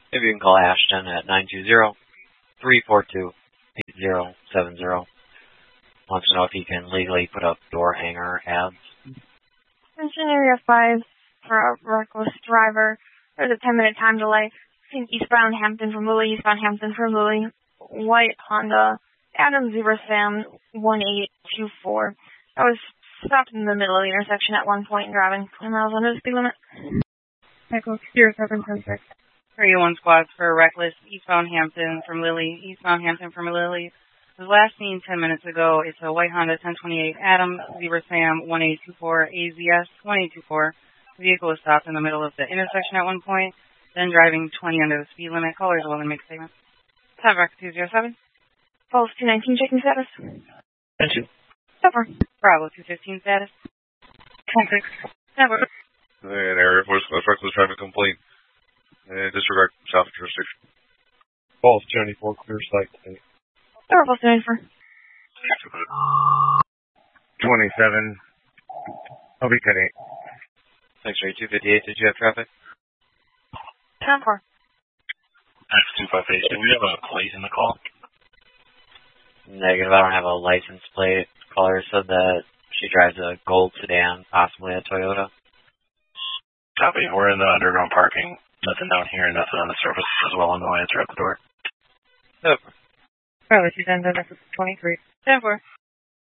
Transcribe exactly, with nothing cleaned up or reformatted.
Maybe you can call Ashton at nine two zero, three four two, eight zero seven zero. Wants to know if he can legally put up door hanger ads. Attention Area five for a reckless driver. There's a ten minute time delay. Eastbound Hampton from Lily, eastbound Hampton from Lily. White Honda, Adam Zebra Sam, one eight two four. I was stopped in the middle of the intersection at one point and driving ten miles under the speed limit. Echo zero seven ten six. three oh one squads for reckless, eastbound Hampton from Lily, eastbound Hampton from Lily. The last seen ten minutes ago, it's a white Honda ten twenty-eight Adam Zebra Sam one eight two four A Z S one eight two four. The vehicle was stopped in the middle of the intersection at one point, then driving twenty under the speed limit. Callers will then make statements. Tavrock two zero seven. Pulse two nineteen checking status. Attention. Stopper. Bravo two fifteen status. ten six. Stopper. And area force reckless traffic complaint. And disregard south jurisdiction. Pulse two ninety-four, clear sight. Stopper Pulse two ninety-four. twenty-seven. I'll be cutting. X-ray two fifty-eight, did you have traffic? ten four. X two fifty-eight, do we have a plate in the call? Negative, I don't have a license plate. Caller said that she drives a gold sedan, possibly a Toyota. Copy, we're in the underground parking. Nothing down here, nothing on the surface as well on the way. It's right at the door. Over. Bravo two ten, twenty-three. ten four.